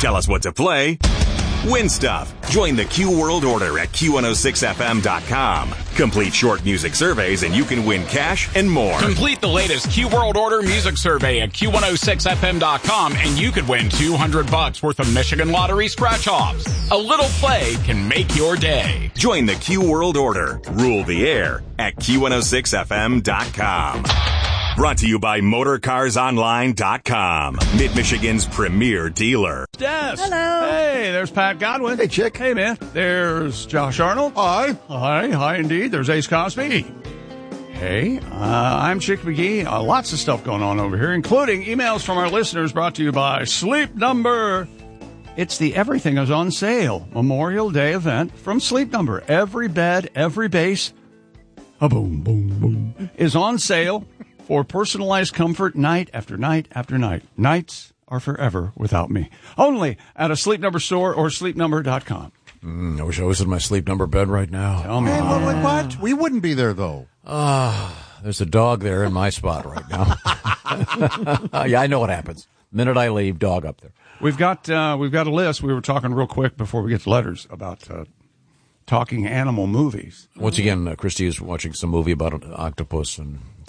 Tell us what to play. Win stuff. Join the Q World Order at Q106FM.com. Complete short music surveys and you can win cash and more. Complete the latest Q World Order music survey at Q106FM.com and you could win $200 worth of Michigan Lottery scratch-offs. A little play can make your day. Join the Q World Order. Rule the air at Q106FM.com. Brought to you by MotorCarsOnline.com, Mid-Michigan's premier dealer. Yes. Hello. Hey, there's Pat Godwin. Hey, Chick. Hey, man. There's Josh Arnold. Hi. Hi indeed. There's Ace Cosby. Hey, I'm Chick McGee. Lots of stuff going on over here, including emails from our listeners brought to you by Sleep Number. It's the Everything is on Sale Memorial Day event from Sleep Number. Every bed, every base, a boom, boom, boom, is on sale for personalized comfort night after night after night. Nights are forever without me. Only at a Sleep Number store or sleepnumber.com. I wish I was in my Sleep Number bed right now. Tell me. Hey, what? We wouldn't be there, though. There's a dog there in my spot right now. Yeah, I know what happens. Minute I leave, dog up there. We've got a list. We were talking real quick before we get to letters about talking animal movies. Once again, Christy is watching some movie about an octopus and